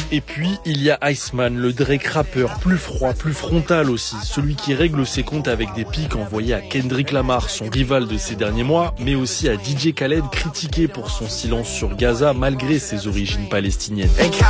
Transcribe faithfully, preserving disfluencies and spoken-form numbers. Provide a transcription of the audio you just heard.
Et puis, il y a Iceman, le Drake rappeur, plus froid, plus frontal aussi, celui qui règle ses comptes avec des pics envoyés à Kendrick Lamar, son rival de ces derniers mois, mais aussi à D J Khaled, critiqué pour son silence sur Gaza malgré ses origines palestiniennes.